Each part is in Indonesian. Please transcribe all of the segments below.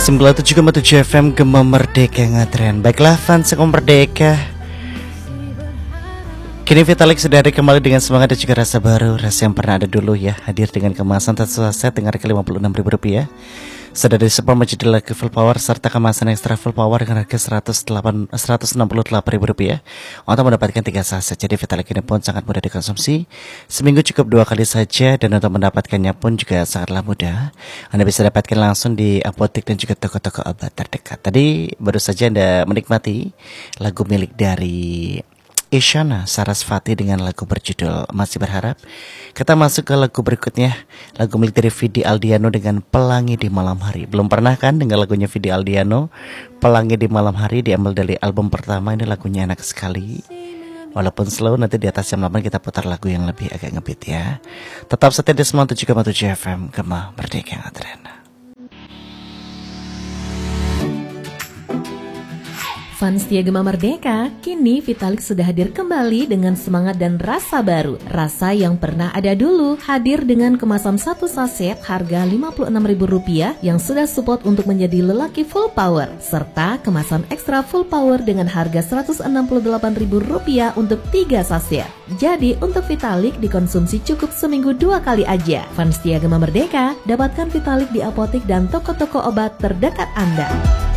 97,7 FM Gema Merdeka ngetren. Baiklah fans Gema Merdeka, kini Vitalik sudah ada kembali dengan semangat dan juga rasa baru. Rasa yang pernah ada dulu ya. Hadir dengan kemasan satu saset dengan harga Rp56.000. Sudah disupport menjadi lagu full power serta kemasan ekstra full power dengan harga Rp168.000 untuk mendapatkan 3 saset. Jadi Vitalik ini pun sangat mudah dikonsumsi. Seminggu cukup 2 kali saja, dan untuk mendapatkannya pun juga sangatlah mudah. Anda bisa dapatkan langsung di apotek dan juga toko-toko obat terdekat. Tadi baru saja Anda menikmati lagu milik dari Isyana Sarasvati dengan lagu berjudul Masih Berharap. Kita masuk ke lagu berikutnya, lagu milik dari Vidi Aldiano dengan Pelangi di Malam Hari. Belum pernah kan dengar lagunya Vidi Aldiano, Pelangi di Malam Hari, diambil dari album pertama. Ini lagunya enak sekali, walaupun slow. Nanti di atas jam 8 kita putar lagu yang lebih agak ngebeat ya. Tetap setia di 97,7 FM Gema Merdeka ngetren. Fans setia Gema Merdeka, kini Vitalik sudah hadir kembali dengan semangat dan rasa baru. Rasa yang pernah ada dulu, hadir dengan kemasan satu saset harga Rp56.000 yang sudah support untuk menjadi lelaki full power, serta kemasan ekstra full power dengan harga Rp168.000 untuk 3 saset. Jadi untuk Vitalik dikonsumsi cukup seminggu 2 kali aja. Fans setia Gema Merdeka, dapatkan Vitalik di apotek dan toko-toko obat terdekat Anda.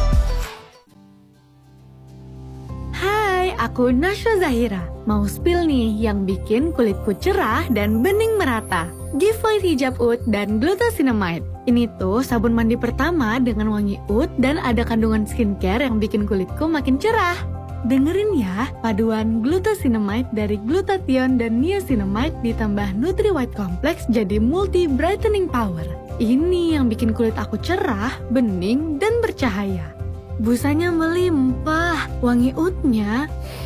Aku Nasya Zahira, mau spill nih yang bikin kulitku cerah dan bening merata. Giveaway hijab oud dan glucosinamide. Ini tuh sabun mandi pertama dengan wangi oud dan ada kandungan skincare yang bikin kulitku makin cerah. Dengerin ya, paduan glucosinamide dari glutathione dan niacinamide ditambah Nutri White Complex jadi multi brightening power. Ini yang bikin kulit aku cerah, bening, dan bercahaya. Busanya melimpah, wangi oudnya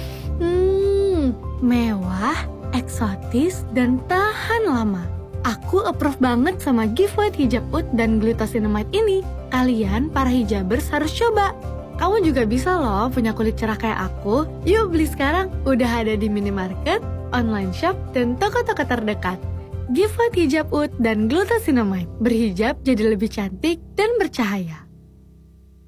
mewah, eksotis, dan tahan lama. Aku approve banget sama giveaway hijab oud dan glucosinamide ini. Kalian para hijabers harus coba. Kamu juga bisa loh punya kulit cerah kayak aku. Yuk beli sekarang, udah ada di minimarket, online shop, dan toko-toko terdekat. Giveaway hijab oud dan glucosinamide, berhijab jadi lebih cantik dan bercahaya.